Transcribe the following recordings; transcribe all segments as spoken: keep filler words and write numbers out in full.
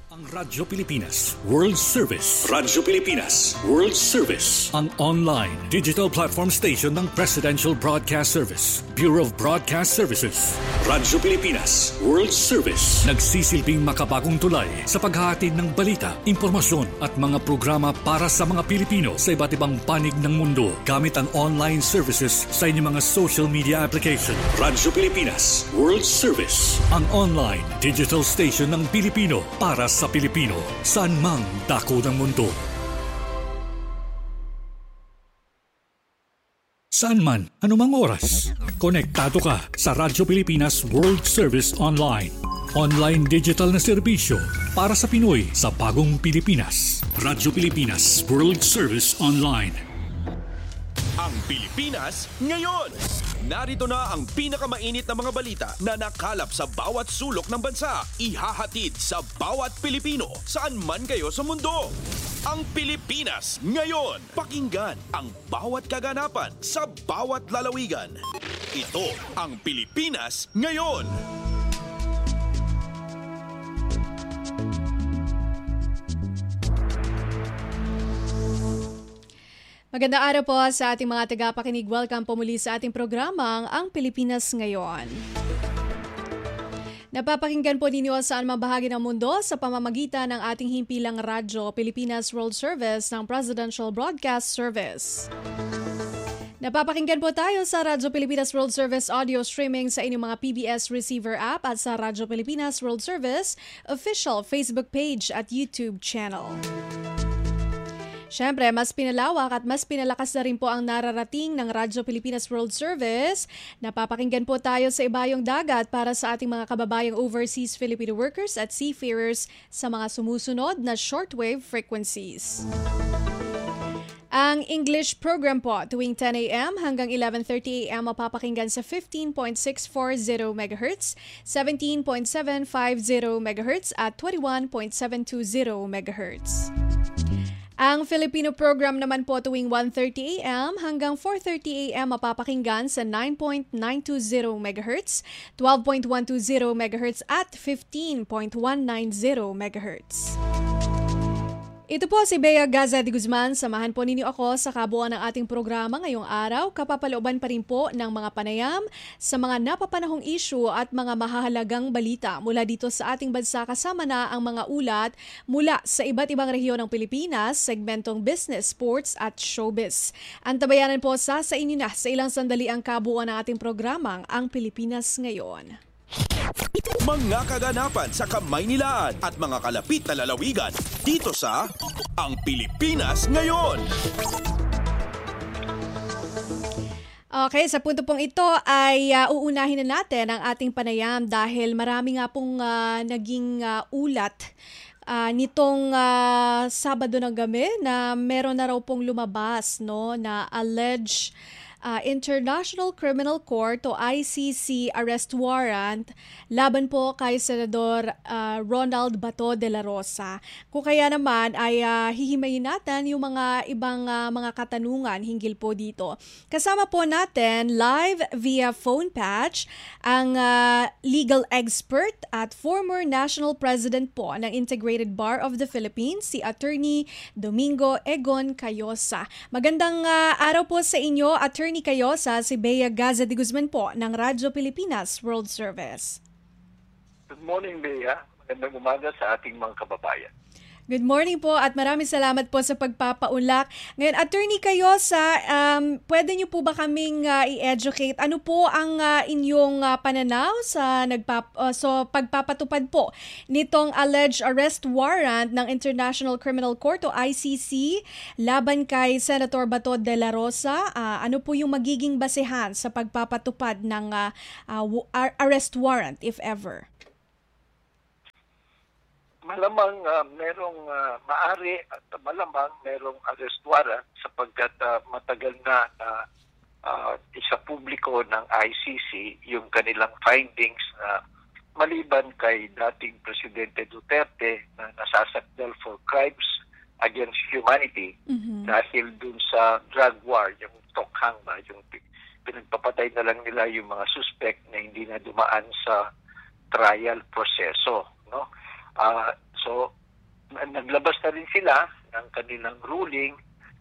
Ang Radyo Pilipinas World Service. Radyo Pilipinas World Service. Ang online digital platform station ng Presidential Broadcast Service, Bureau of Broadcast Services. Radyo Pilipinas World Service. Nagsisilbing makabagong tulay sa paghahatid ng balita, impormasyon at mga programa para sa mga Pilipino sa iba't ibang panig ng mundo gamit ang online services sa inyong mga social media application. Radyo Pilipinas World Service. Ang online digital station ng Pilipino para sa Pilipino, saan mang dako ng mundo. Saan man, anumang oras, konektado ka sa Radyo Pilipinas World Service Online. Online digital na serbisyo para sa Pinoy sa bagong Pilipinas. Radyo Pilipinas World Service Online. Ang Pilipinas ngayon! Narito na ang pinakamainit na mga balita na nakalap sa bawat sulok ng bansa. Ihahatid sa bawat Pilipino saan man kayo sa mundo. Ang Pilipinas ngayon. Pakinggan ang bawat kaganapan sa bawat lalawigan. Ito ang Pilipinas ngayon. Magandang araw po sa ating mga tagapakinig. Welcome po muli sa ating programang Ang Pilipinas Ngayon. Napapakinggan po ninyo saan mang bahagi ng mundo sa pamamagitan ng ating himpilang radyo, Pilipinas World Service ng Presidential Broadcast Service. Napapakinggan po tayo sa Radyo Pilipinas World Service audio streaming sa inyong mga P B S receiver app at sa Radyo Pilipinas World Service official Facebook page at YouTube channel. Siyempre, mas pinalawak at mas pinalakas na rin po ang nararating ng Radyo Pilipinas World Service. Napapakinggan po tayo sa ibayong dagat para sa ating mga kababayang overseas Filipino workers at seafarers sa mga sumusunod na shortwave frequencies. Ang English program po tuwing ten a.m. hanggang eleven thirty a.m. mapapakinggan sa fifteen point six four zero megahertz, seventeen point seven five zero megahertz at twenty-one point seven two zero megahertz. Ang Filipino program naman po tuwing one thirty a.m. hanggang four thirty a.m. mapapakinggan sa nine point nine two zero megahertz, twelve point one two zero megahertz at fifteen point one nine zero megahertz. Ito po si Bea Gaza de Guzman. Samahan po ninyo ako sa kabuuan ng ating programa ngayong araw. Kapapalooban pa rin po ng mga panayam sa mga napapanahong issue at mga mahahalagang balita mula dito sa ating bansa, kasama na ang mga ulat mula sa iba't ibang rehiyon ng Pilipinas, segmentong business, sports at showbiz. Antabayanan po sa sa inyo na sa ilang sandali ang kabuuan ng ating programang Ang Pilipinas Ngayon. Mga kaganapan sa Kamaynilaan at mga kalapit na lalawigan dito sa Ang Pilipinas Ngayon. Okay, sa punto pong ito ay uh, uunahin na natin ang ating panayam dahil marami nga pong uh, naging uh, ulat uh, nitong uh, Sabado ng gabi na meron na raw pong lumabas, no, na alleged Uh, International Criminal Court o I C C arrest warrant laban po kay Senador uh, Ronald Bato de la Rosa. Kung kaya naman ay uh, hihimayin natin yung mga ibang uh, mga katanungan hinggil po dito. Kasama po natin live via phone patch ang uh, legal expert at former National President po ng Integrated Bar of the Philippines, si Attorney Domingo Egon Cayosa. Magandang uh, araw po sa inyo, Attorney ni kayo sa si Bea Gaza de Guzman po ng Radyo Pilipinas World Service. Good morning, Bea. Magandang umaga sa ating mga kababayan. Good morning po at maraming salamat po sa pagpapaunlak. Ngayon, Attorney kayo sa um, pwede niyo po ba kaming uh, i-educate? Ano po ang uh, inyong uh, pananaw sa nagpap uh, so pagpapatupad po nitong alleged arrest warrant ng International Criminal Court o I C C laban kay Senator Bato de la Rosa? Uh, ano po yung magiging basehan sa pagpapatupad ng uh, uh, arrest warrant, if ever? Malamang uh, merong uh, maari at malamang merong arrest warrant sapagkat uh, matagal na na uh, isa publiko ng I C C yung kanilang findings na maliban kay dating Presidente Duterte na nasasakdal for crimes against humanity mm-hmm. dahil dun sa drug war, yung tokhang ba, yung pinagpapatay na lang nila yung mga suspect na hindi na dumaan sa trial proseso, no? Uh, so naglabas na rin sila ng kanilang ruling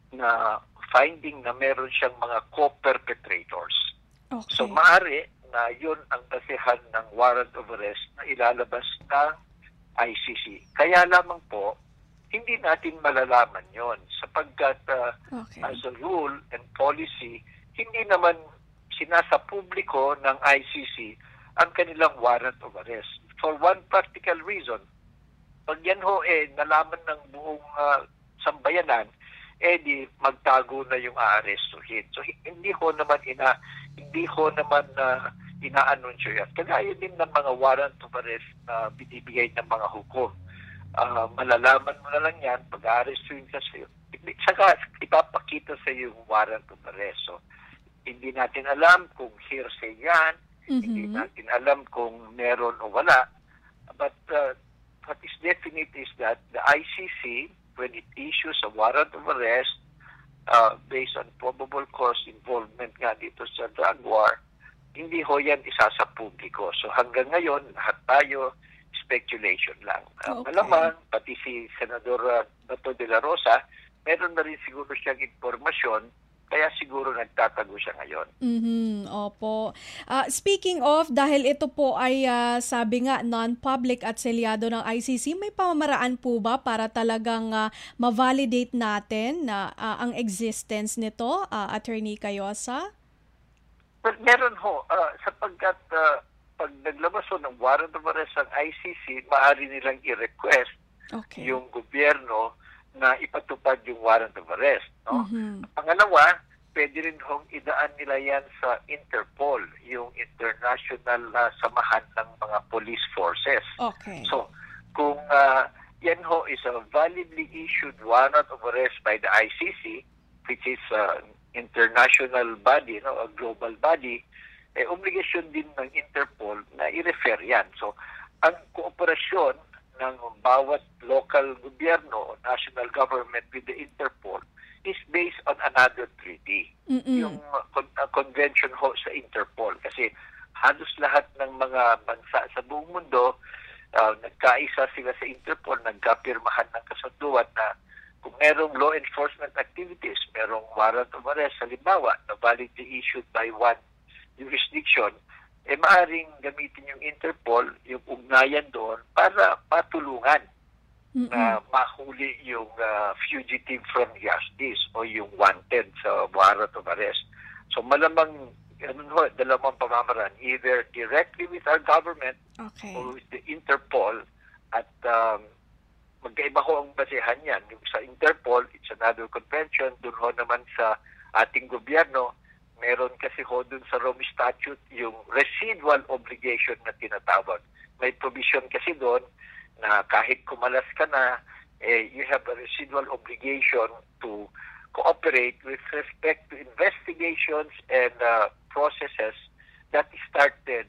na finding na meron siyang mga co-perpetrators. Okay. So maaari na yun ang basehan ng warrant of arrest na ilalabas ng I C C. Kaya lamang po, hindi natin malalaman yon sapagkat uh, Okay. as a rule and policy, hindi naman sinasa publiko ng I C C ang kanilang warrant of arrest. For one practical reason, pag yan ho eh nalaman ng buong uh, sambayanan, eh di magtago na yung aarestuhin. So hindi ho naman ina hindi ho naman uh, inaanunsyo yan. Kagaya din ng mga warrant of arrest na uh, binibigay ng mga hukom. Uh, malalaman mo na lang yan pag aarestuhin ka sa'yo. Saka ipapakita sa iyo yung warrant of arrest. So hindi natin alam kung hearsay yan, Mm-hmm. hindi natin alam kung meron o wala. But uh, what is definite is that the I C C, when it issues a warrant of arrest uh, based on probable cause involvement nga dito sa drug war, hindi ho yan isa sa publiko. So hanggang ngayon, lahat tayo, speculation lang. Uh, Okay. Malamang, pati si Senador uh, Bato de la Rosa, meron na rin siguro siyang informasyon, kaya siguro nagtatago siya ngayon. Mhm, opo. Ah, speaking of, dahil ito po ay ah, sabi nga non-public at selyado ng I C C, may pamamaraan po ba para talagang ah, ma-validate natin na ah, ang existence nito, ah, Attorney Cayosa? Well, meron ho, uh, sapagkat uh, pag naglabas ho ng warrant of arrest ang I C C, maaari nilang i-request Okay. yung gobyerno na ipatupad yung warrant of arrest. No? Mhm. Pangalawa, pwede rin hong idaan nila yan sa Interpol, yung international uh, samahan ng mga police forces. Okay. So, kung uh, yan ho is a validly issued warrant of arrest by the I C C, which is uh, international body, no, a global body, eh, obligasyon din ng Interpol na i-refer yan. So, ang kooperasyon ng bawat local gobyerno o national government with the Interpol is based on another treaty. Mm-mm. Yung uh, con- uh, convention ho sa Interpol. Kasi halos lahat ng mga bansa sa buong mundo, uh, nagkaisa sila sa Interpol, nagkapirmahan ng kasunduan na kung merong law enforcement activities, merong warrant of arrest, halimbawa, na validly issued by one jurisdiction, eh maaaring gamitin yung Interpol, yung ugnayan doon, para patulungan Mm-mm. na mahuli yung uh, fugitive from justice o yung wanted sa warrant of arrest. So malamang, ano ho, dalawang pamamaraan, either directly with our government Okay. or with the Interpol, at um, magkaiba ho ang basehan yan. Yung sa Interpol, it's another convention. Doon ho naman sa ating gobyerno, meron kasi ho dun sa Rome Statute yung residual obligation na tinatawag. May provision kasi doon na kahit kumalas ka na, eh, you have a residual obligation to cooperate with respect to investigations and uh, processes that started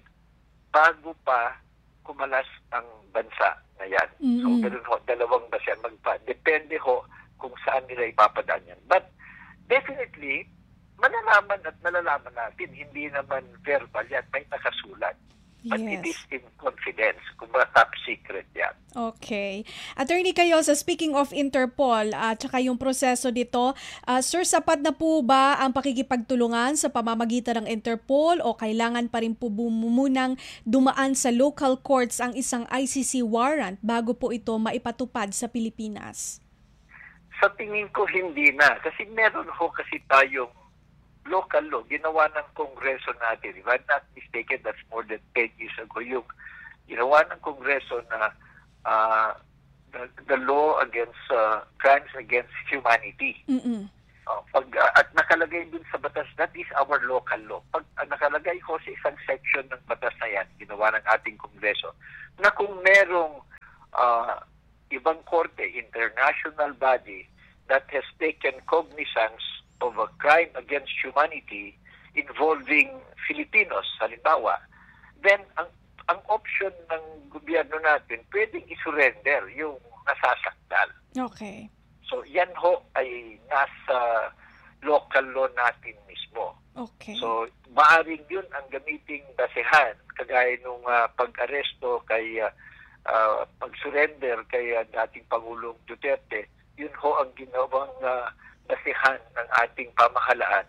bago pa kumalas ang bansa na yan. So, Mm-mm. ganun ho, dalawang basa magpa. Depende ho kung saan nila ipapadaan yan. But definitely, malalaman at malalaman natin, hindi naman verbal yan, may nakasulat. But it is Yes. in confidence, kung ba top secret yan. Okay. Attorney Cayosa, speaking of Interpol at saka yung proseso dito, ah, sir, sapat na po ba ang pakikipagtulungan sa pamamagitan ng Interpol o kailangan pa rin po bu- munang dumaan sa local courts ang isang I C C warrant bago po ito maipatupad sa Pilipinas? Sa tingin ko hindi na, kasi meron ho kasi tayong local law, ginawa ng Kongreso natin. If I'm not mistaken, that's more than ten years ago. Yung ginawa ng Kongreso na uh, the, the law against uh, crimes against humanity. Mm-mm. Uh, pag, uh, at nakalagay dun sa batas, that is our local law. Pag uh, nakalagay ko sa isang section ng batas na yan, ginawa ng ating Kongreso, na kung merong uh, ibang korte, international body, that has taken cognizance of a crime against humanity involving Filipinos, halimbawa, then ang ang option ng gobyerno natin, pwedeng isurrender yung nasasakdal. Okay. So yan ho ay nasa local law natin mismo. Okay. So maaring yun ang gamiting basehan, kagaya nung uh, pag-aresto kay uh, uh, pag-surrender kay uh, dating Pangulong Duterte, yun ho ang ginawang uh, basihan ng ating pamahalaan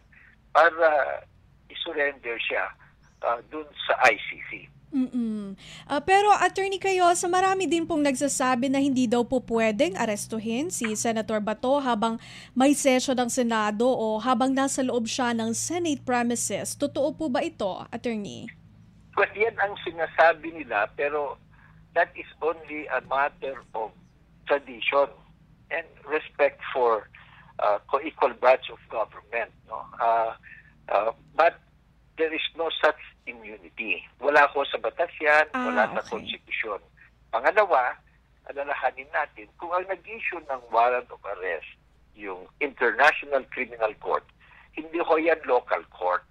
para isurrender siya uh, dun sa I C C. Mm-mm. Uh, pero Attorney Cayosa, marami din pong nagsasabi na hindi daw po pwedeng arestuhin si Senator Bato habang may session ng Senado o habang nasa loob siya ng Senate premises. Totoo po ba ito, Attorney? Well, yan ang sinasabi nila, pero that is only a matter of tradition and respect for uh, co-equal branch of government. No? Uh, uh, but there is no such immunity. Wala ko sa batas yan, ah, wala sa okay. konstitusyon. Pangalawa, alalahanin natin, kung ang nag-issue ng warrant of arrest, yung International Criminal Court, hindi ho yan local court.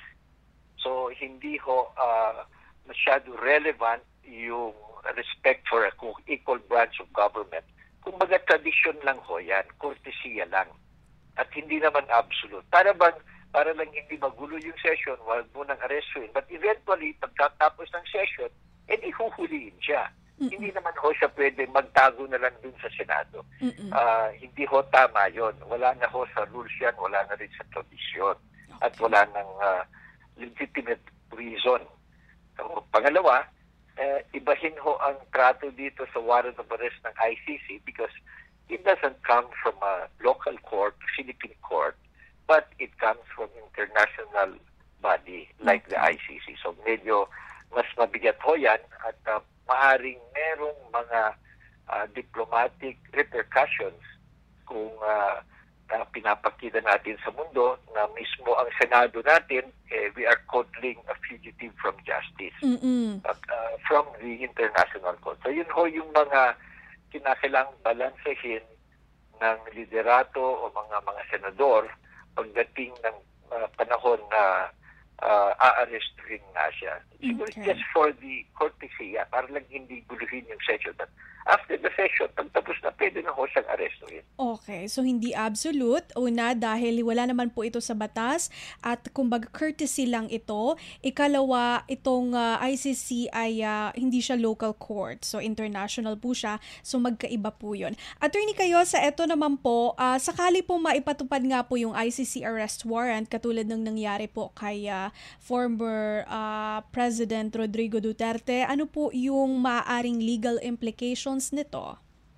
So, hindi ho uh, masyado relevant yung respect for a equal branch of government. Kung baga tradition lang ho yan, courtesy lang. At hindi naman absolute. Para bang para lang hindi magulo yung session, wag mo nang arrestuin. But eventually, pagkatapos ng session, edi huhulihin siya. Mm-mm. Hindi naman ho siya pwede magtago na lang dun sa Senado. Uh, hindi ho tama yon. Wala na ho sa rules yan, wala na rin sa tradisyon. Okay. At wala nang uh, legitimate reason. So, pangalawa, uh, ibahin ho ang trato dito sa warrant of arrest ng I C C because it doesn't come from a local court, Philippine court, but it comes from international body like the I C C. So medyo mas mabigat ho yan at uh, maaring merong mga uh, diplomatic repercussions kung uh, uh, pinapakita natin sa mundo na mismo ang Senado natin, eh, we are coddling a fugitive from justice uh, uh, from the international court. So yun ho yung mga kinakailangang balansehin ng liderato o mga mga senador pagdating ng uh, panahon na uh, a-arrestuhin nga siya. Siguro Okay. just for the courtesy, yeah, para lang hindi guluhin yung session. But after the session, pagtapos na, pwede na ho siyang arrestuhin. Okay, so hindi absolute. Una, dahil wala naman po ito sa batas at kumbaga courtesy lang ito. Ikalawa, itong uh, I C C ay uh, hindi siya local court. So international po siya. So magkaiba po yun. Attorney Cayosa, ito naman po, uh, sakali po maipatupad nga po yung I C C arrest warrant katulad ng nangyari po kay uh, former uh, President Rodrigo Duterte, ano po yung maaaring legal implications nito?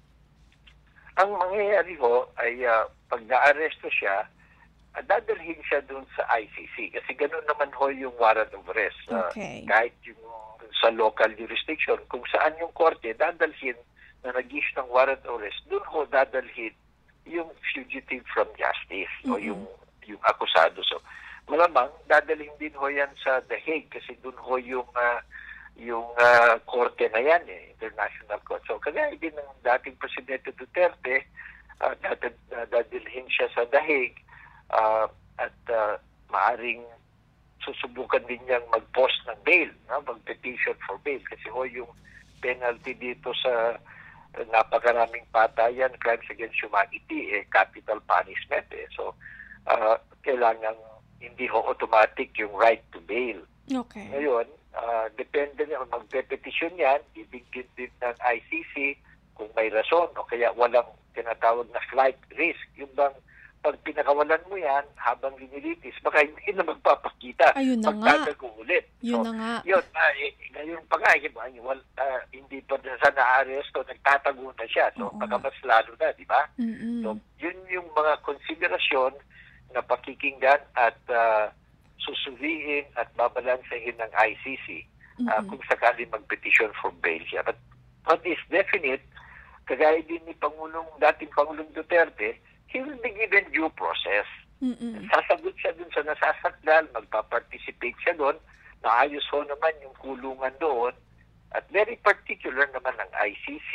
Ang mangyayari ho ay uh, pag na-arresto siya, uh, dadalhin siya dun sa I C C. Kasi ganun naman ho yung warrant of arrest. Uh, Okay. Kahit yung sa local jurisdiction, kung saan yung korte dadalhin na nag-issue ng warrant of arrest, dun ho dadalhin yung fugitive from justice o Mhm. yung yung akusado. So, malamang dadalhin din ho yan sa The Hague kasi dun ho yung uh, yung uh, korte na yan, eh, international court. So, kagaya din ng dating Presidente Duterte, uh, dad- uh, dadalhin siya sa The Hague uh, at uh, maaring susubukan din niyang mag-post ng bail, no? Mag-petition for bail. Kasi ho yung penalty dito sa uh, napakaraming patayan, crimes against humanity, eh, capital punishment. Eh. So, uh, kailangan hindi ho automatic yung right to bail. Okay. Ngayon, uh, depende na, magpe-petition yan, ibigin din ng I C C kung may rason o kaya walang tinatawag na flight risk. Yung bang pag pinakawalan mo yan habang linilitis, baka hindi na magpapakita. Ayun na nga. Magtatago ulit. Yun So, na nga. Yun, uh, eh, ngayon pa nga, diba, well, uh, hindi pa na sa na-arresto, nagtatago na siya. So, Oo baka nga. mas lalo na, di ba? Mm-mm. So, yun yung mga konsiderasyon na pakikinggan at uh, susuliin at babalansahin ng I C C uh, Mhm. kung sakali mag-petition for bail siya. But what is definite, kagaya din ni Pangulong, dating Pangulong Duterte, he will be given due process. Mm-mm. Sasagot siya dun sa nasasakdal, magpa-participate siya doon, naayos ho naman yung kulungan doon, at very particular naman ang I C C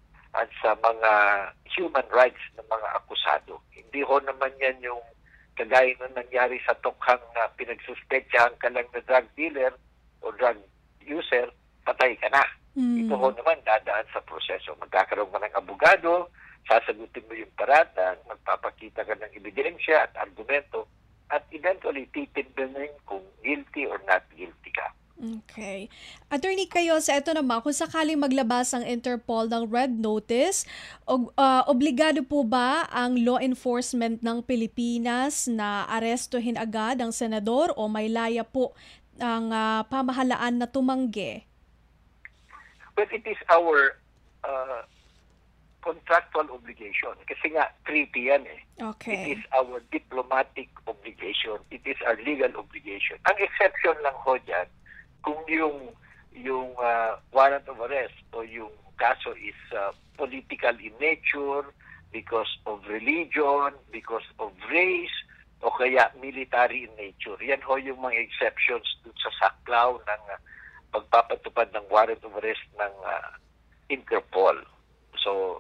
at sa mga human rights ng mga akusado. Hindi ho naman yan yung kagaya na nangyari sa Tokhang na pinagsuspetsahan ka lang na drug dealer o drug user, patay ka na. Mm. Ito ho naman dadaan sa proseso. Magkakaroon ka ng abogado, sasagutin mo yung paratan, magpapakita ka ng ebidensya at argumento, at eventually titignan kung guilty or not guilty ka. Okay. Attorney kayo sa ito naman, kung sakaling maglabas ang Interpol ng red notice, og, uh, obligado po ba ang law enforcement ng Pilipinas na arestuhin agad ang senador o may laya po ang uh, pamahalaan na tumanggi? Well, it is our uh, contractual obligation. Kasi nga, treaty yan eh. Okay. It is our diplomatic obligation. It is our legal obligation. Ang exception lang ho dyan, kung yung yung uh, warrant of arrest o yung kaso is uh, political in nature, because of religion, because of race, o kaya military in nature. Yan ho yung mga exceptions dun sa saklaw ng uh, pagpapatupad ng warrant of arrest ng uh, Interpol. So,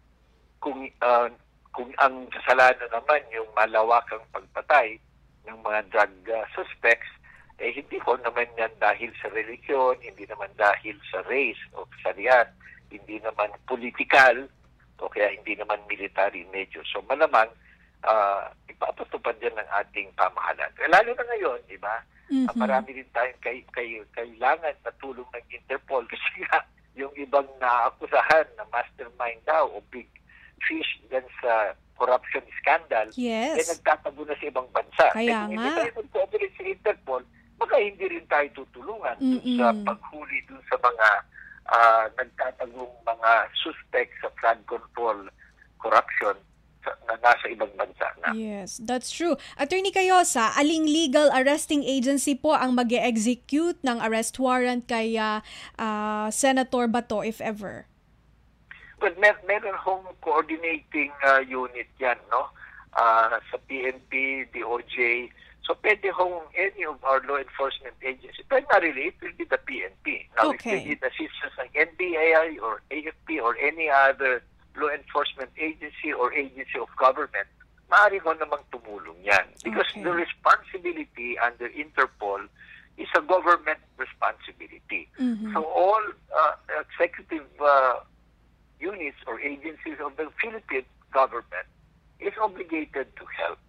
kung uh, kung ang kasalanan naman yung malawakang pagpatay ng mga drug uh, suspects, eh hindi ko naman yan dahil sa religion, hindi naman dahil sa race o kasarian, hindi naman political, o kaya hindi naman military in nature. So malamang, uh, ipapatupad yan ng ating pamahalaan. Eh, lalo na ngayon, di ba? Mm-hmm. Uh, marami rin tayong kay, kay, kailangan na tulong ng Interpol kasi nga yung ibang naakusahan na mastermind daw o big fish dyan sa corruption scandal, yes, eh nagtatago na sa ibang bansa. Kaya eh, kung nga. hindi tayo mag-cooperate sa Interpol, baka hindi rin tayo tutulungan dun sa paghuli dun sa mga uh, nagtatagong mga suspect sa flood control corruption sa, na nasa ibang bansa na. Yes, that's true. Attorney Cayosa, aling legal arresting agency po ang mag-e-execute ng arrest warrant kay uh, uh, Senator Bato, if ever? Well, mer meron hong coordinating uh, unit yan, no? Uh, sa P N P, D O J. So, pwede hong any of our law enforcement agencies, primarily, it will be the P N P. Now, okay, if they need assistance ng N B A I or A F P or any other law enforcement agency or agency of government, maaari mo namang tumulong yan. Because okay, the responsibility under Interpol is a government responsibility. Mm-hmm. So, all uh, executive uh, units or agencies of the Philippine government is obligated to help.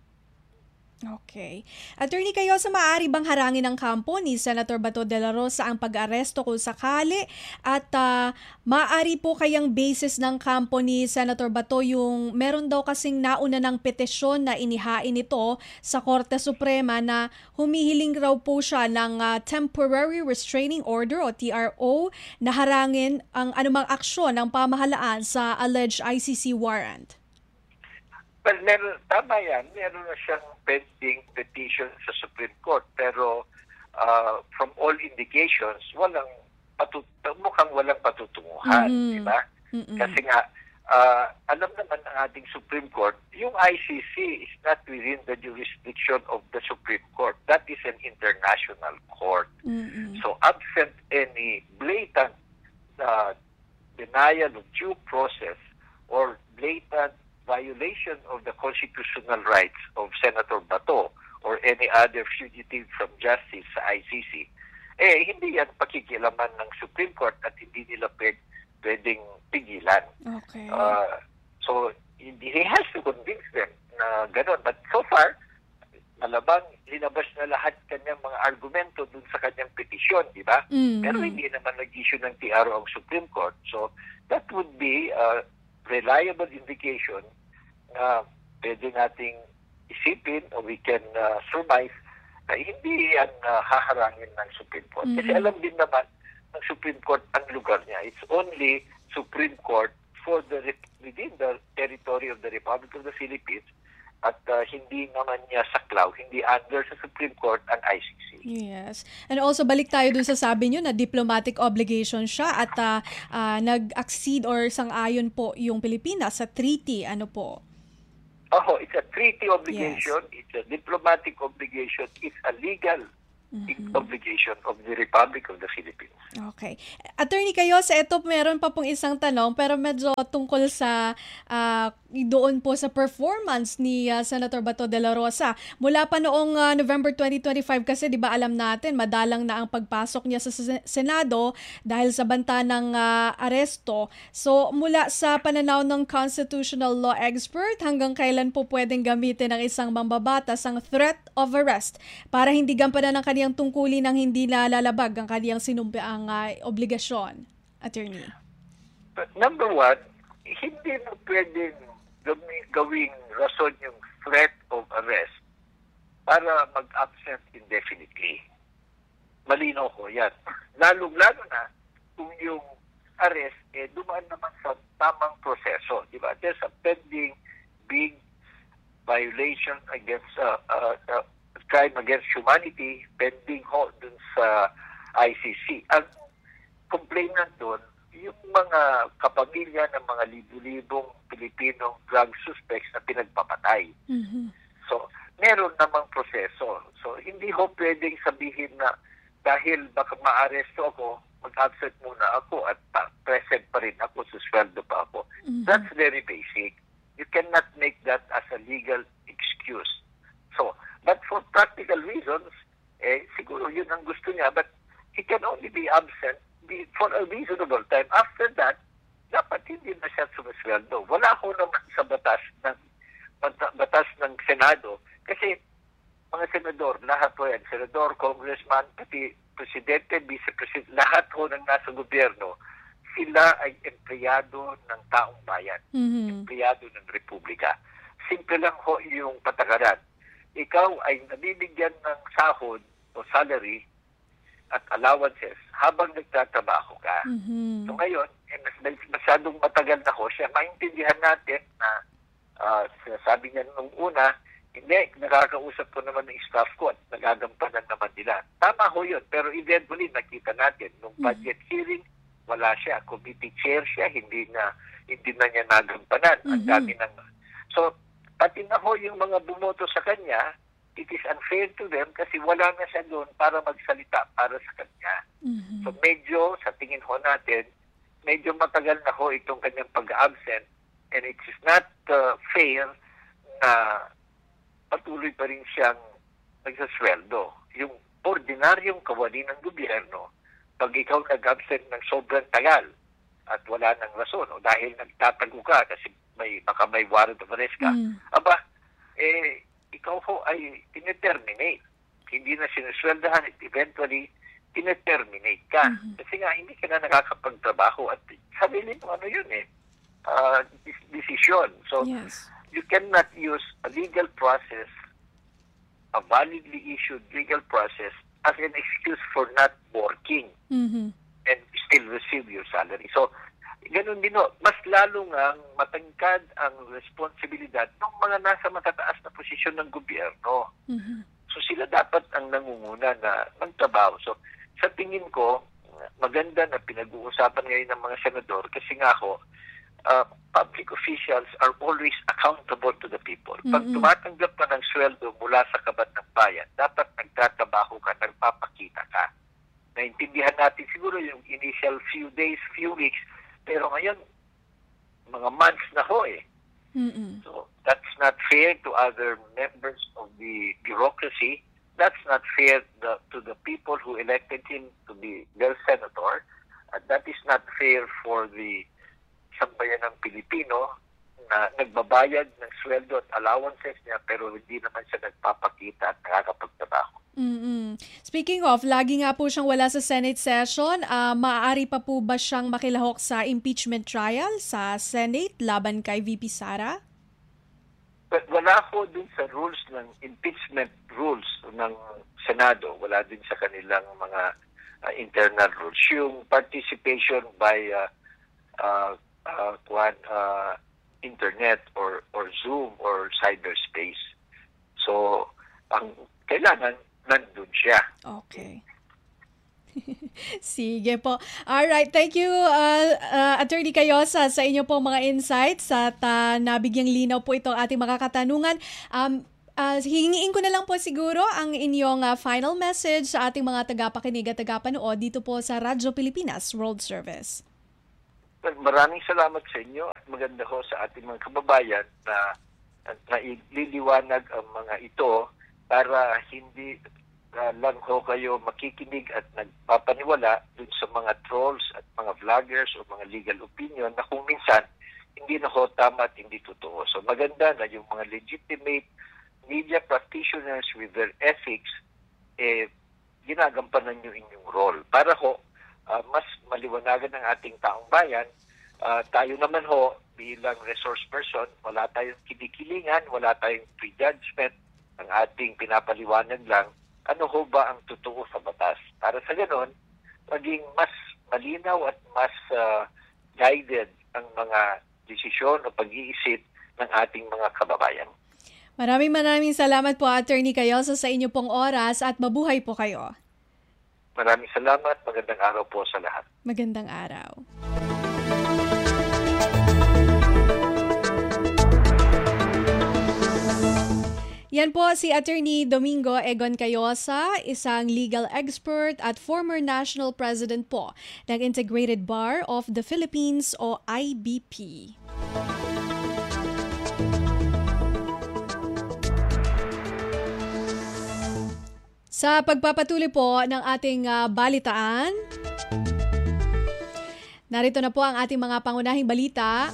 Okay. Attorney Cayosa, maaari bang harangin ng kampo ni Senator Bato de la Rosa ang pag-aresto kung sakali? At uh, maaari po kayang basis ng kampo ni Senator Bato yung meron daw kasing nauna ng petisyon na inihain ito sa Korte Suprema na humihiling raw po siya ng uh, Temporary Restraining Order o T R O na harangin ang anumang aksyon ng pamahalaan sa alleged I C C warrant? Well, meron, tama yan. Meron na siyang pending petition sa Supreme Court. Pero uh, from all indications, walang patut mukhang walang patutunguhan. Mm-hmm. Diba? Mm-hmm. Kasi nga, uh, alam naman ng ating Supreme Court, yung I C C is not within the jurisdiction of the Supreme Court. That is an international court. Mm-hmm. So absent any blatant uh, denial of due process or blatant violation of the constitutional rights of Senator Bato or any other fugitive from justice sa I C C, eh hindi yan pakikilaman ng Supreme Court at hindi nila pwedeng pigilan. Okay. Uh, so, he has to convince them na gano'n. But so far, malabang linabas na lahat kanyang mga argumento dun sa kanyang petisyon, di ba? Mm-hmm. Pero hindi naman nag-issue ng T R O ang Supreme Court. So, that would be a reliable indication na pwede nating isipin o we can uh, surmise na hindi yan uh, haharangin ng Supreme Court. Mm-hmm. Kasi alam din naman ng Supreme Court ang lugar niya. It's only Supreme Court for the within the territory of the Republic of the Philippines at uh, hindi naman niya saklaw, hindi under sa Supreme Court ang I C C. Yes. And also, balik tayo dun sa sabi nyo na diplomatic obligation siya at uh, uh, nag-accede or sang-ayon po yung Pilipinas sa treaty. Ano po? Oh, it's a treaty obligation, yes, it's a diplomatic obligation, it's a legal mm-hmm. obligation of the Republic of the Philippines. Okay. Attorney Cayosa, ito meron pa pong isang tanong pero medyo tungkol sa uh, doon po sa performance ni uh, Senator Bato de la Rosa. Mula pa noong uh, November twenty twenty-five kasi, di ba alam natin, madalang na ang pagpasok niya sa Senado dahil sa banta ng uh, aresto. So mula sa pananaw ng constitutional law expert, hanggang kailan po pwedeng gamitin ng isang mambabatas ang threat of arrest para hindi gampanan ng kaniyang tungkulin ng hindi nalalabag ang kaniyang sinumpiang uh, obligasyon? Attorney. But number one, hindi mo pwedeng gawing rason yung threat of arrest para mag-absent indefinitely. Malinaw ko yan. Lalong-lalo na kung yung arrest eh dumaan naman sa tamang proseso. Di ba? There's a pending big violation against uh, uh, uh, crime against humanity pending ho dun sa I C C. Ang complainant doon, yung mga kapamilya ng mga libu-libong Pilipinong drug suspects na pinagpapatay. Mm-hmm. So, meron namang proseso. So, hindi ho pwedeng sabihin na dahil baka ma-aresto ako, mag-absent muna ako at pa- present pa rin ako, susweldo pa ako. Mm-hmm. That's very basic. You cannot make that as a legal excuse. So, but for practical reasons, eh, siguro yun ang gusto niya, but he can only be absent for a reasonable time. After that, dapat hindi na siya sumasweldo. Wala ko naman sa batas ng batas ng Senado kasi mga senador, lahat po yan, senador, congressman, pati presidente, vice-president, lahat po ng nasa gobyerno, sila ay empleyado ng taong bayan, mm-hmm. empleyado ng republika. Simple lang ho yung patakaran. Ikaw ay nabibigyan ng sahod o salary at allowances habang nagtatrabaho ka. Mm-hmm. So ngayon, eh, mas, masyadong matagal na ho siya. Maintindihan natin na uh, sabi niya nung una, hindi, nakakausap ko naman ng staff ko at nagagampanan naman nila. Tama ho yun. Pero eventually, nakita natin, nung budget mm-hmm. hearing, wala siya. Committee chair siya, hindi na hindi na niya nagampanan. Mm-hmm. Ang dami ng... So, pati na ho yung mga bumoto sa kanya, it is unfair to them kasi wala na siya doon para magsalita para sa kanya. Mm-hmm. So medyo, sa tingin ho natin, medyo matagal na ho itong kanyang pag-absent and it is not uh, fair na patuloy pa rin siyang nagsasweldo. Yung ordinaryong kawani ng gobyerno, pag ikaw nag-absent ng sobrang tagal at wala nang rason o dahil nagtatago ka kasi may, baka may warrant of arrest ka, mm. aba, eh, ikaw ho ay tineterminate. Hindi na sinusweldahan at eventually tineterminate ka. Mm-hmm. Kasi nga, hindi ka na nakakapagtrabaho at sarili mo ano yun eh, uh, decision. So, yes. You cannot use a legal process, a validly issued legal process as an excuse for not working mm-hmm. and still receive your salary. So, ganun din o, mas lalo nga matangkad ang responsibilidad ng mga nasa matataas na posisyon ng gobyerno. Mm-hmm. So sila dapat ang nangunguna na magtrabaho. So sa tingin ko, maganda na pinag-uusapan ngayon ng mga senador kasi nga ho, uh, public officials are always accountable to the people. Mm-hmm. Pag tumatanggap ka ng sweldo mula sa kaban ng bayan, dapat nagtatrabaho ka, nagpapakita ka. Naintindihan natin siguro yung initial few days, few weeks, pero ngayon, mga months na ho eh. Mm-mm. So, that's not fair to other members of the bureaucracy. That's not fair the, to the people who elected him to be their senator. And that is not fair for the sambayan ng Pilipino na nagbabayad ng sweldo at allowances niya pero hindi naman siya nagpapakita at nakakapagtrabaho. Mm-mm. Speaking of, lagi nga po siyang wala sa Senate session. Uh, maaari pa po ba siyang makilahok sa impeachment trial sa Senate laban kay V P Sara? But wala po dun sa rules ng impeachment rules ng Senado. Wala din sa kanilang mga uh, internal rules. Yung participation by uh, uh, uh, uh, internet or, or Zoom or cyberspace. So, ang kailangan nandun siya. Okay. Sige po. Alright, thank you uh, uh, Attorney Cayosa sa inyo pong mga insights at uh, nabigyang linaw po itong ating mga katanungan. Um, uh, hingiin ko na lang po siguro ang inyong uh, final message sa ating mga tagapakinig at tagapanood dito po sa Radyo Pilipinas World Service. Maraming salamat sa inyo at maganda ho sa ating mga kababayan na naililiwanag ang mga ito para hindi uh, lang ho kayo makikinig at nagpapaniwala dun sa mga trolls at mga vloggers o mga legal opinion na kung minsan hindi na ho tama at hindi totoo. So maganda na yung mga legitimate media practitioners with their ethics, eh, ginagampanan nyo inyong role para ho uh, mas maliwanagan ng ating taong bayan. Uh, tayo naman ho bilang resource person, wala tayong kinikilingan, wala tayong prejudgment. Ang ating pinapaliwanag lang, ano ho ba ang totoo sa batas? Para sa ganon, maging mas malinaw at mas uh, guided ang mga desisyon o pag-iisip ng ating mga kababayan. Maraming maraming salamat po, Attorney Cayosa, sa inyo pong oras at mabuhay po kayo. Maraming salamat. Magandang araw po sa lahat. Magandang araw. Yan po si Attorney Domingo Egon Cayosa, isang legal expert at former national president po ng Integrated Bar of the Philippines o I B P. Sa pagpapatuloy po ng ating uh, balitaan, narito na po ang ating mga pangunahing balita.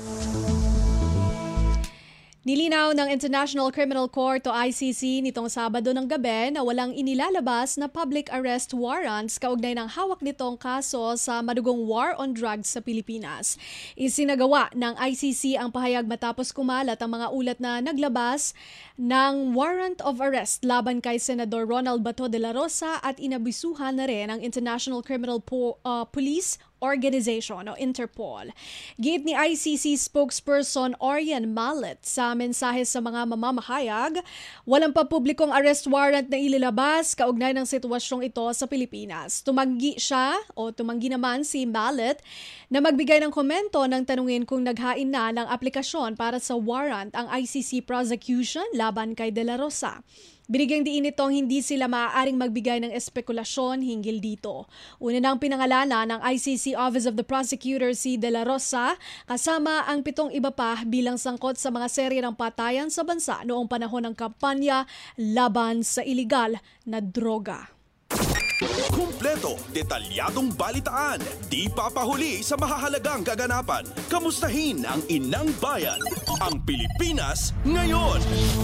Nilinaw ng International Criminal Court o I C C nitong Sabado ng gabi na walang inilalabas na public arrest warrants kaugnay ng hawak nitong kaso sa madugong war on drugs sa Pilipinas. Isinagawa ng I C C ang pahayag matapos kumalat ang mga ulat na naglabas ng warrant of arrest laban kay Senador Ronald Bato de la Rosa at inabisuhan na rin ang International Criminal po- uh, Police Organization o Interpol. Giit ni I C C spokesperson Orion Mallet sa mensahe sa mga mamamahayag, walang pa publikong arrest warrant na ililabas kaugnay ng sitwasyong ito sa Pilipinas. Tumanggi siya o tumanggi naman si Mallet na magbigay ng komento nang tanungin kung naghain na ng aplikasyon para sa warrant ang I C C prosecution laban kay De La Rosa. Binigyang diin nitong hindi sila maaaring magbigay ng espekulasyon hinggil dito. Una nang pinangalana ng I C C Office of the Prosecutor si De La Rosa kasama ang pitong iba pa bilang sangkot sa mga serye ng patayan sa bansa noong panahon ng kampanya laban sa iligal na droga. Kumpleto, detalyadong balitaan, di papahuli sa mahahalagang kaganapan. Kamustahin ang inang bayan, ang Pilipinas ngayon.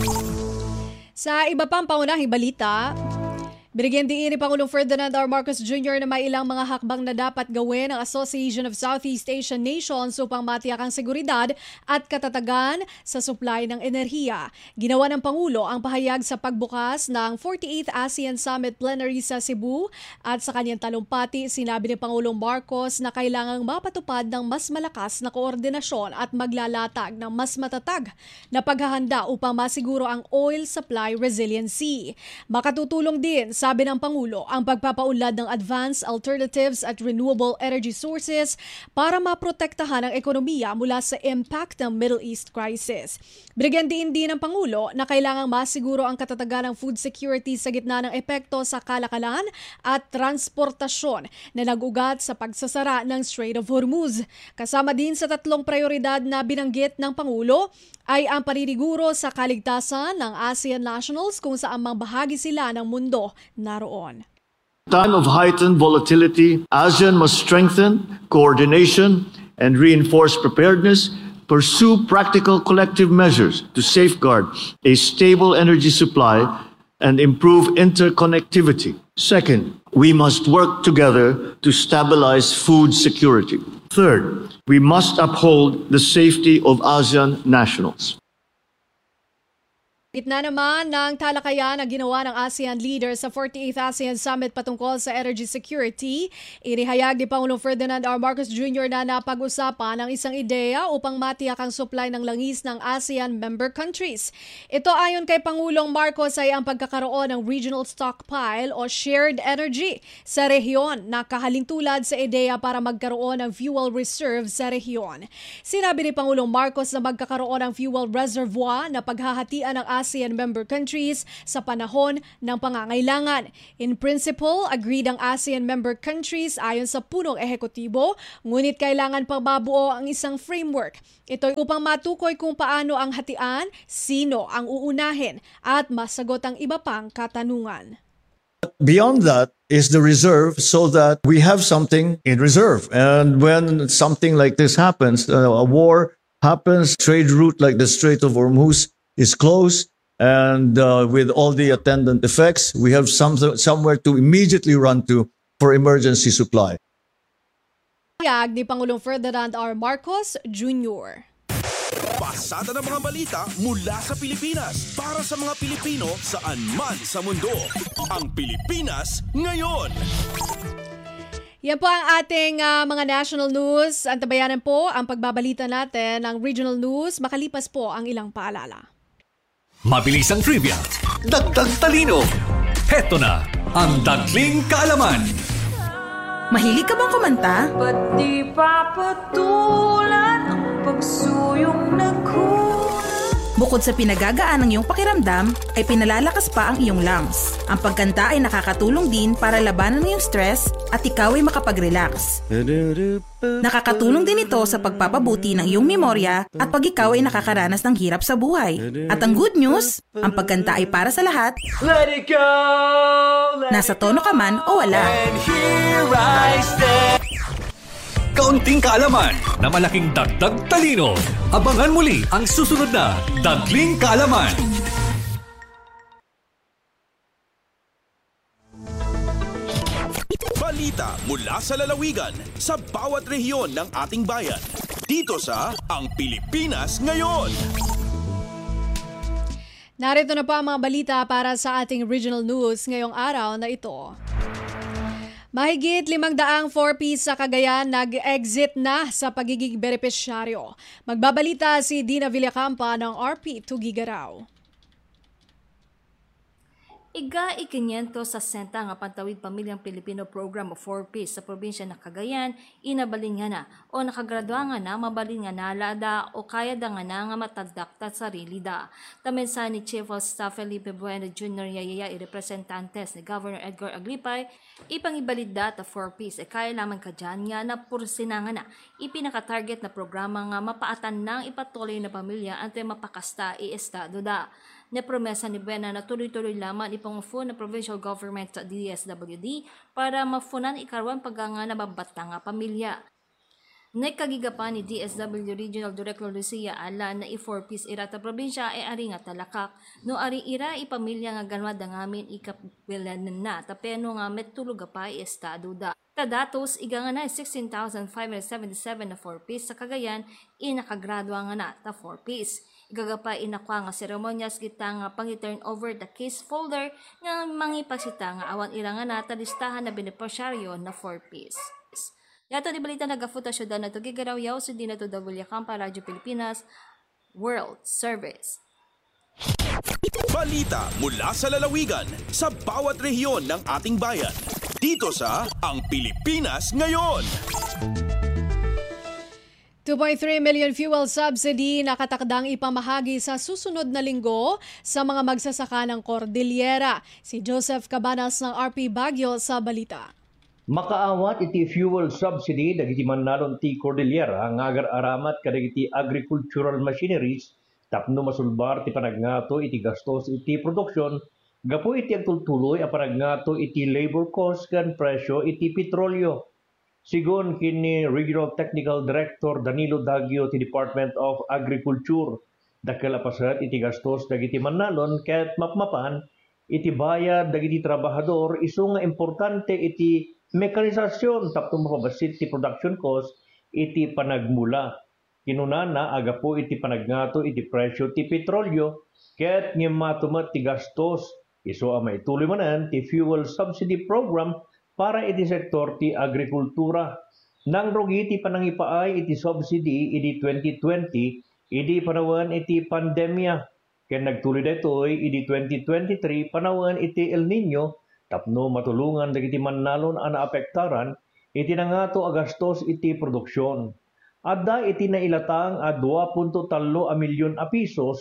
Sa iba pang pangunahing balita, binigyan din ni Pangulong Ferdinand R. Marcos Junior na may ilang mga hakbang na dapat gawin ng Association of Southeast Asian Nations upang matiyak ang seguridad at katatagan sa supply ng enerhiya. Ginawa ng Pangulo ang pahayag sa pagbukas ng forty-eighth ASEAN Summit Plenary sa Cebu at sa kanyang talumpati sinabi ni Pangulong Marcos na kailangang mapatupad ng mas malakas na koordinasyon at maglalatag ng mas matatag na paghahanda upang masiguro ang oil supply resiliency. Makatutulong din, sabi ng Pangulo, ang pagpapaunlad ng advanced alternatives at renewable energy sources para maprotektahan ang ekonomiya mula sa impact ng Middle East crisis. Binigyan din din ng Pangulo na kailangang masiguro ang katatagan ng food security sa gitna ng epekto sa kalakalan at transportasyon na nag-ugat sa pagsasara ng Strait of Hormuz. Kasama din sa tatlong prioridad na binanggit ng Pangulo ay ang paniniguro sa kaligtasan ng ASEAN nationals kung saan mang bahagi sila ng mundo naroon. Time of heightened volatility, ASEAN must strengthen coordination and reinforce preparedness, pursue practical collective measures to safeguard a stable energy supply and improve interconnectivity. Second, we must work together to stabilize food security. Third, we must uphold the safety of ASEAN nationals. Gitna naman ng talakayan na ginawa ng ASEAN leaders sa forty-eighth ASEAN Summit patungkol sa energy security, inihayag ni Pangulong Ferdinand R. Marcos Junior na napag-usapan ang isang ideya upang matiyak ang supply ng langis ng ASEAN member countries. Ito ayon kay Pangulong Marcos ay ang pagkakaroon ng regional stockpile o shared energy sa rehiyon na kahalintulad sa ideya para magkaroon ng fuel reserve sa rehiyon. Sinabi ni Pangulong Marcos na magkakaroon ng fuel reservoir na paghahatian ng ASEAN member countries sa panahon ng pangangailangan. In principle, agreed ang ASEAN member countries ayon sa punong ehekutibo, ngunit kailangan pang mabuo ang isang framework. Ito upang matukoy kung paano ang hatian, sino ang uunahin, at masagot ang iba pang katanungan. Beyond that is the reserve, so that we have something in reserve. And when something like this happens, uh, a war happens, trade route like the Strait of Hormuz is closed, and uh, with all the attendant effects, we have some, somewhere to immediately run to for emergency supply. Pahayag ni Pangulong Ferdinand R. Marcos Junior Pasada ng mga balita mula sa Pilipinas para sa mga Pilipino saan man sa mundo. Ang Pilipinas ngayon. Yan po ang ating uh, mga national news. Antabayanan po ang pagbabalita natin ng regional news. Makalipas po ang ilang paalala. Mabilis ang trivia, dagdag talino. Heto na ang Dagling Kaalaman. Mahilig ka bang kumanta? Ba't di papatulan ang pagsuyong nagkulang? Bukod sa pinagagaan ng iyong pakiramdam, ay pinalalakas pa ang iyong lungs. Ang pagkanta ay nakakatulong din para labanan ang iyong stress at ikaw ay makapag-relax. Nakakatulong din ito sa pagpapabuti ng iyong memorya at pag ikaw ay nakakaranas ng hirap sa buhay. At ang good news, ang pagkanta ay para sa lahat. Let it go, let Nasa tono ka man o wala. and here I stand. Kaunting kaalaman na malaking dagdag talino. Abangan muli ang susunod na Dagling Kaalaman. Balita mula sa lalawigan sa bawat rehiyon ng ating bayan. Dito sa Ang Pilipinas Ngayon. Narito na po ang mga balita para sa ating regional news ngayong araw na ito. Mahigit limang daang four Ps sa Cagayan nag-exit na sa pagiging benepisyaryo. Magbabalita si Dina Villacampa ng R P Tugigaraw. Iga ikinyento sa senta nga Pantawid Pamilyang Pilipino Program of four Ps sa probinsya ng Cagayan, inabalin nga na o nakagraduwa nga na, mabalin nga nalada o kaya da nga na nga matagdakta sarili da. Tamensa ni Chief of Staff Felipe Bueno Junior Yayaya i-representantes ni Governor Edgar Aglipay, ipangibalid da ta four Ps e kaya lamang ka dyan nga na pursina nga na ipinaka-target na programa nga mapaatan ng ipatuloy na pamilya ante mapakasta i-estado da. Nepromesa ni Buena na tuloy-tuloy lamang ipangufo na provincial government sa D S W D para mafunan ikarwan paganga na babata nga pamilya. Nagkagigapan ni D S W Regional Director Lucia Ala na i-four Ps ira ta probinsya ay ari nga talakak. No ari ira ipamilya nga ganwa da ngamin ikapilan na tapeno nga metulog pa estado da. Tadatos iga nga na sixteen thousand five hundred seventy-seven na four Ps sa Cagayan inakagradwa nga na ta four Ps. Igagapa inakwa nga seremonyas kita nga pangi-turn over the case folder nga mangipasita nga awan ira nga nata listahan na benepisyaryo na four Ps. Yato di balita nagafuta syudad na to gigaraw yaw sa di na to da Villacampa, Radyo Pilipinas, World Service. Balita mula sa lalawigan sa bawat rehiyon ng ating bayan. Dito sa Ang Pilipinas Ngayon. two point three million fuel subsidy nakatakdang ipamahagi sa susunod na linggo sa mga magsasaka ng Cordillera. Si Joseph Cabanas ng R P Baguio sa balita. Makaawat iti fuel subsidy dagiti mannalon ti Cordillera nga agar-aramat kadagiti agricultural machineries tapno masulbar ti panagnato iti gastos iti produksyon gapo iti agtultuloy a panagnato iti labor cost ken presyo iti petrolyo. Sigon kini Regional Technical Director Danilo Dagio ti Department of Agriculture, dakkel apasat iti gastos dagiti mannalon ket mapmapan iti bayad dagiti trabahador isu nga importante iti mekanisasyon tapno mapabasit ti production cost iti panagmula. Kinunana agapo iti panagnato iti presyo ti petrolyo ket ngem matumet ti gastos isu a maituloy manen ti fuel subsidy program para iti sektor ti agrikultura. Nang rugi ti panangipaay iti subsidy iti twenty twenty idi panawan iti pandemya ken nagtuloy daytoy iti twenty twenty-three panawan iti El Nino tapno matulungan dagiti mannalon a naapektaran iti nangato a gastos iti produksyon. Adda iti nailatang a two point three a milyon a pisos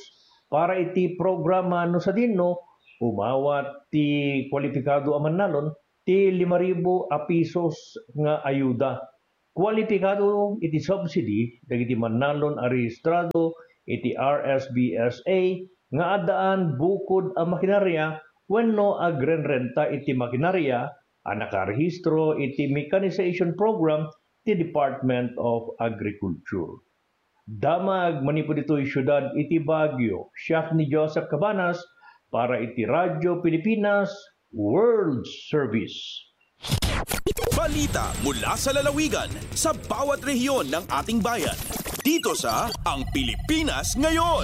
para iti programa no sa dinno umawat ti kwalipikado aman nalon ti lima ribu a pesos nga ayuda. Kwalipikado iti subsidy dagiti mannalon a rehistrado iti R S B S A nga adaan bukod a makinarya wenno agrenrenta iti makinarya a nakarehistro iti mechanization program ti Department of Agriculture. Damag manipod ito'y syudad iti Baguio, siya ni Joseph Cabanas para iti Radyo Pilipinas World Service. Balita mula sa lalawigan sa bawat rehiyon ng ating bayan. Dito sa Ang Pilipinas Ngayon.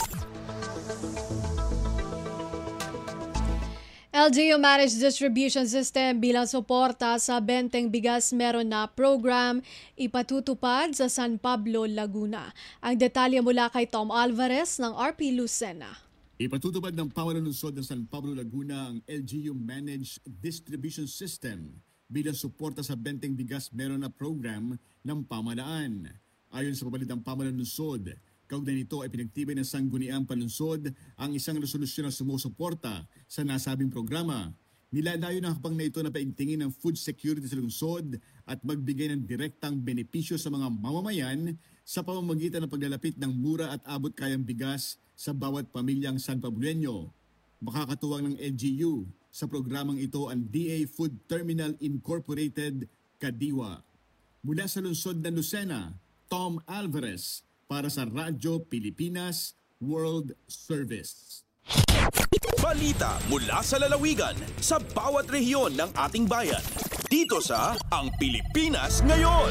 L G U Managed Distribution System bilang suporta sa benteng bigas meron na program ipatutupad sa San Pablo, Laguna. Ang detalye mula kay Tom Alvarez ng R P Lucena. Ipatutupad ng pamanunsod ng San Pablo, Laguna ang L G U Managed Distribution System bilang suporta sa benteng bigas meron na program ng pamalaan. Ayon sa pabalitang pamanunsod, kaugnay nito ay pinagtibay ng Sangguniang Panunsod ang isang resolusyon na sumusuporta sa nasabing programa. Nilalayo ng hakbang na ito na paigtingin ng food security sa lungsod at magbigay ng direktang benepisyo sa mga mamamayan sa pamamagitan ng paglalapit ng mura at abot-kayang bigas sa bawat pamilyang San Pablueño. Makakatuwang ng L G U sa programang ito ang D A Food Terminal Incorporated, Kadiwa. Mula sa lungsod ng Lucena, Tom Alvarez, para sa Radyo Pilipinas World Service. Balita mula sa lalawigan sa bawat rehiyon ng ating bayan. Dito sa Ang Pilipinas Ngayon.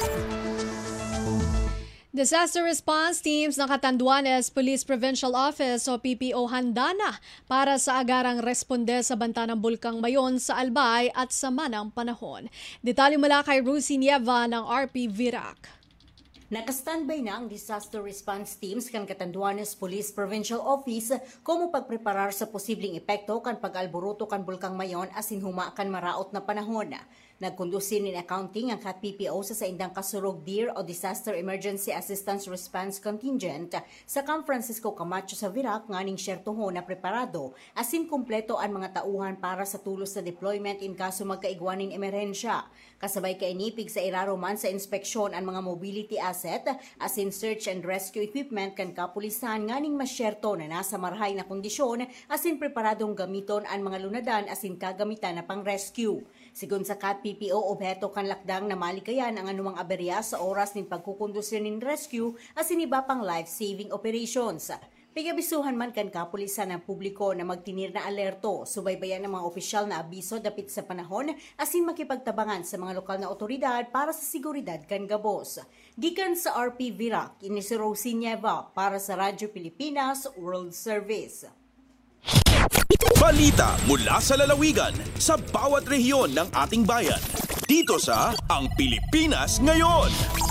Disaster Response Teams ng Catanduanes Police Provincial Office o P P O handa na para sa agarang responde sa banta ng Bulkang Mayon sa Albay at sa manang panahon. Detalye mula kay Rusi Nieva ng R P Virac. Naka-standby na ang disaster response teams kan Catanduanes Police Provincial Office como pagpreparar sa posibleng epekto kan pag-alboruto kan Bulkang Mayon asin huma kan maraot na panahon. Nagkundusin in accounting ang Cat P P O sa saindang kasurog D I R o Disaster Emergency Assistance Response Contingent sa Camp Francisco Camacho sa Virac nganing syertoho na preparado asin kumpleto ang mga tauhan para sa tulos na deployment in kaso magkaigwaning emerhensya. Kasabay kainipig sa iraroman sa inspeksyon ang mga mobility asset asin search and rescue equipment kan kapulisan nganing masyerto na nasa marahay na kondisyon asin preparadong gamiton ang mga lunadan asin kagamitan na pang rescue. Sigun sa Cat P P O, obheto kan lakdang na malikayan ang anumang aberya sa oras nin pagkukondusyon nin rescue asin iba pang life-saving operations. Pigabisuhan man kan kapulisan ng publiko na magtinir na alerto, subaybayan ng mga opisyal na abiso dapit sa panahon asin makipagtabangan sa mga lokal na otoridad para sa seguridad kan gabos. Gikan sa R P Virac, ini si Rosie Nieva para sa Radyo Pilipinas World Service. Balita mula sa lalawigan sa bawat rehiyon ng ating bayan. Dito sa Ang Pilipinas Ngayon.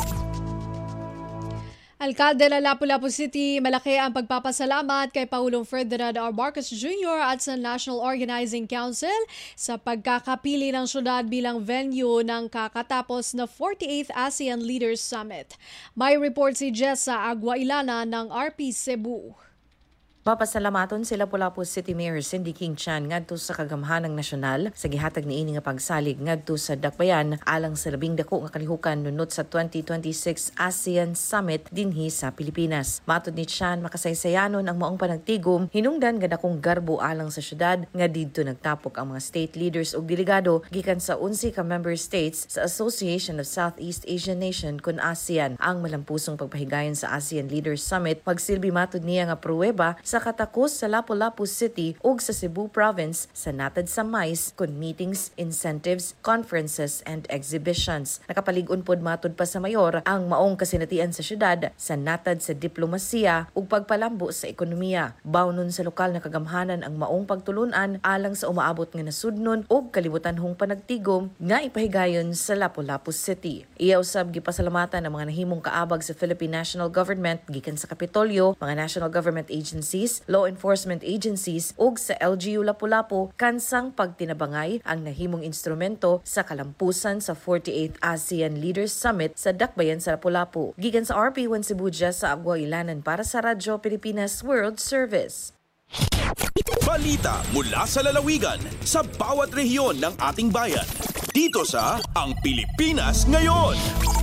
Alkalde ng Lapu-Lapu City, malaki ang pagpapasalamat kay Pangulong Ferdinand R. Marcos Junior at sa National Organizing Council sa pagkakapili ng syudad bilang venue ng kakatapos na forty-eighth ASEAN Leaders Summit. May report si Jessa Aguailana ng R P Cebu. Mapasalamaton sila Lapu-Lapu City Mayor Cindy King Chan ngadto sa kagamhanang nasyonal sa gihatag niini nga pagsalig ngadto sa dakbayan alang sa labing dako nga kalihukan nunot sa twenty twenty-six ASEAN Summit dinhi sa Pilipinas. Matod ni Chan, makasaysayanon ang maong panagtigom hinungdan nga dakong garbo alang sa syudad nga didto nagtapok ang mga state leaders ug delegado gikan sa eleven ka member states sa Association of Southeast Asian Nation kun ASEAN. Ang malampusong pagpahigayon sa ASEAN Leaders Summit magsilbi matod niya nga pruweba sa katakos sa Lapu-Lapu City ug sa Cebu Province sa natad sa mais kun meetings, incentives, conferences and exhibitions. Nakapalig-on pod matod pa sa mayor ang maong kasinatian sa syudad sa natad sa diplomasiya ug pagpalambo sa ekonomiya. Bawnon sa lokal na kagamhanan ang maong pagtulunan alang sa umaabot nga nasudnon ug kalibutanhong panagtigom nga ipahigayon sa Lapu-Lapu City. Iya usab gipasalamatan ang mga nahimong kaabag sa Philippine National Government gikan sa Kapitolyo, mga national government agencies police, law enforcement agencies ug sa L G U Lapu-Lapu kansang pagtinabangay ang nahimong instrumento sa kalampusan sa forty-eighth ASEAN Leaders Summit sa Dakbayan sa Lapu-Lapu. Gikan sa R P one Cebuja sa Agua Ilanan para sa Radyo Pilipinas World Service. Balita mula sa lalawigan sa bawat rehiyon ng ating bayan. Dito sa Ang Pilipinas Ngayon.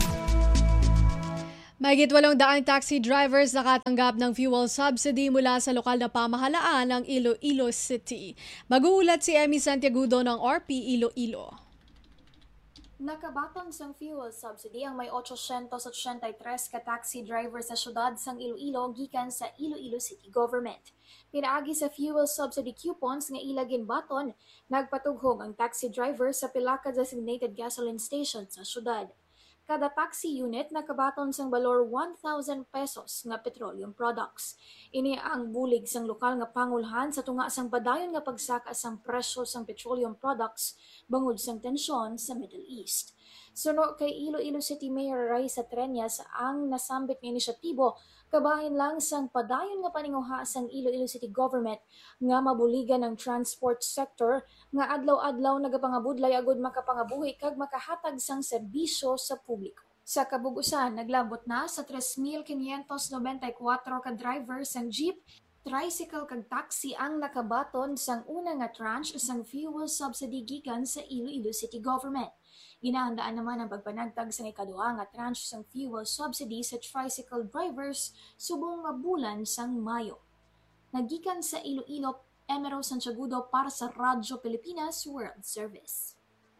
Mahigit walong daang taxi drivers nakatanggap ng fuel subsidy mula sa lokal na pamahalaan ng Iloilo City. Mag-uulat si Emmy Santiagudo ng R P Iloilo. Nakabatong sang fuel subsidy ang may eight hundred eighty-three ka taxi driver sa syudad sang Iloilo gikan sa Iloilo City Government. Pinaagi sa fuel subsidy coupons nga ilagin baton, nagpatughog ang taxi driver sa pila ka designated gasoline station sa syudad. Kada taxi unit nakabaton sang balor one thousand pesos nga petroleum products. Ini ang bulig sang lokal nga pangulhan sa tunga sang padayon nga pagsaka sang presyo sang petroleum products bangod sang tensyon sa Middle East. Suno kay Iloilo City Mayor Raisa Treñas ang nasambit nga inisyatibo kabahin lang sang padayon nga paninguha sang Iloilo City Government nga mabuligan ang transport sector nga adlaw-adlaw nagapangabudlay agud makapangabuhi kag makahatag sang serbisyo sa publiko. Sa kabugusan, naglabot na sa three thousand five hundred ninety-four ka driver sang jeep, tricycle kag taxi ang nakabaton sang una nga tranche sang fuel subsidy gikan sa Iloilo City Government. Ginahandaan naman ang pagpanagtag sa ikaduha nga tranche sang fuel subsidy sa tricycle drivers subong nga bulan sang Mayo. Nagikan sa Iloilo, Emero Santiagudo para sa Radyo Pilipinas World Service.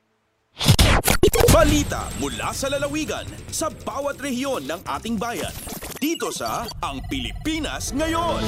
Balita mula sa lalawigan sa bawat rehiyon ng ating bayan. Dito sa Ang Pilipinas Ngayon.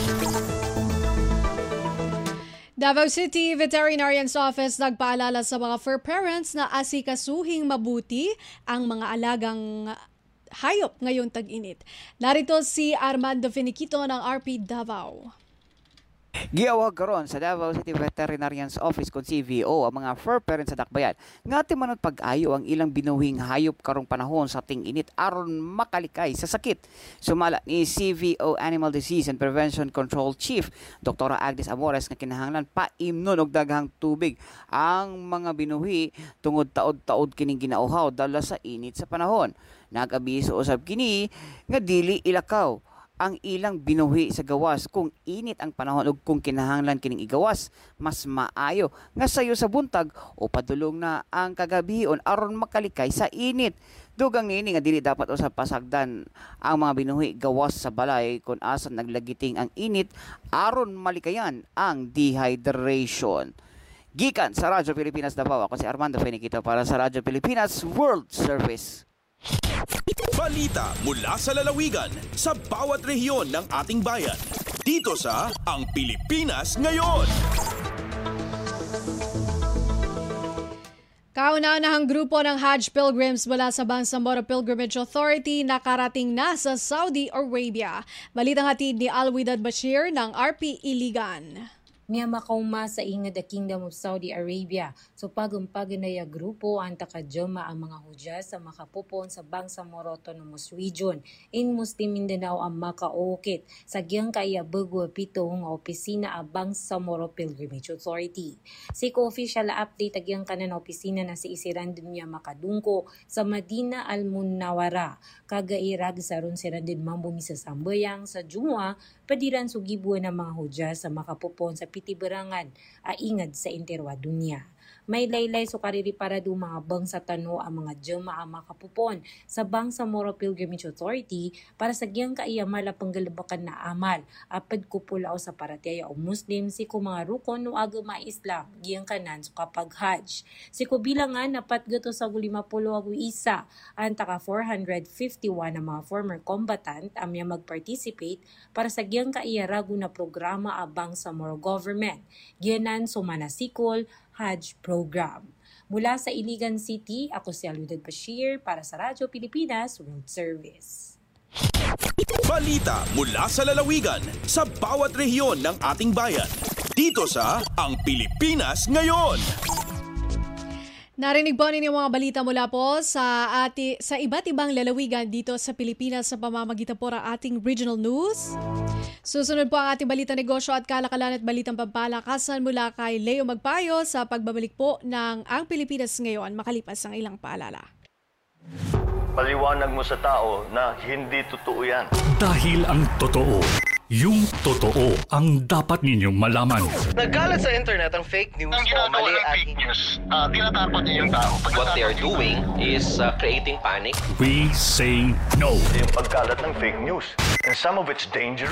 Davao City Veterinarian's Office nagpaalala sa mga fur parents na asikasuhing mabuti ang mga alagang hayop ngayong tag-init. Narito si Armando Finiquito ng R P Davao. Giawag karon sa Davao City Veterinarian's Office kon C V O ang mga fur parents sa Dakbayan nga timanod pag-ayo ang ilang binuhing hayop karong panahon sa ting-init aron makalikay sa sakit. Sumala ni C V O Animal Disease and Prevention Control Chief Doktora Agnes Amores nga kinahanglan paimnon og daghang tubig ang mga binuhi tungod taod-taod kining ginauhaw dala sa init sa panahon. Nag-abiso usab kini nga dili ilakaw ang ilang binuhi sa gawas kung init ang panahon ug kung kinahanglan kining igawas mas maayo nga sayo sa buntag o padulong na ang kagabihon aron makalikay sa init. Dugang niini nga dili dapat usab pasagdan ang mga binuhi gawas sa balay kung asa naglagiting ang init aron malikayan ang dehydration. Gikan sa Radyo Pilipinas Davao, ako si Armando Finiquito para sa Radyo Pilipinas World Service. Balita mula sa lalawigan sa bawat rehiyon ng ating bayan. Dito sa Ang Pilipinas Ngayon. Kauna-unahang grupo ng Hajj pilgrims mula sa Bangsamoro Pilgrimage Authority nakarating na sa Saudi Arabia. Balitang hatid ni Alwidad Bashir ng R P Iligan. Miya makauma sa ingad the Kingdom of Saudi Arabia. So pagumpaganaya grupo ang takadjoma ang mga hudya sa makapupon sa Bangsamoro Autonomous Region in Muslim Mindanao ang makaukit sa giyang kaya bagwa pitong opisina ang Bangsamoro Pilgrimage Authority. Si ko-official update agyang kanan opisina na si Isirandun niya makadungko sa Madina Al-Munawara. Kagairag sa ron si Randin Mambumi sa Sambayang sa Jumua padiran sugibuan ng mga hudya sa makapupon sa Pitiberangan aingad sa interwa dunya. May laylay so kariri para do mga bang sa tano ang mga jama ang makapupon sa Bangsamoro Pilgrimage Authority para sa giyang kaiyamala panggalabakan na amal apad kupulaw sa parataya o Muslim si ko mga rukon no agama Islam giyang kanan so kapag Hajj. Si ko bilangan napat gato sa lima puluh agu isa ang taka four hundred fifty-one na mga former combatant amya mag-participate para sa giyang kaiyarago na programa ang Bangsamoro government. Giyanan so manasikol Hajj program. Mula sa Iligan City, ako si Alwidad Bashir para sa Radyo Pilipinas World Service. Balita mula sa lalawigan sa bawat rehiyon ng ating bayan. Dito sa Ang Pilipinas Ngayon. Narinig po ninyo mga balita mula po sa, ati, sa iba't ibang lalawigan dito sa Pilipinas sa pamamagitan po ng ating regional news. Susunod po ang ating balita negosyo at kalakalan at balitang pampalakasan mula kay Leo Magpayo sa pagbabalik po ng Ang Pilipinas Ngayon makalipas ang ilang paalala. Paliwanag mo sa tao na hindi totoo yan. Dahil ang totoo, yung totoo ang dapat ninyong malaman. Nagkalat sa internet ang fake news ang o mali at fake news. Uh, tinatapon niyo yung tao. What they are doing is uh, creating panic. We say no. Yung pagkalat ng fake news. And some of it's dangerous.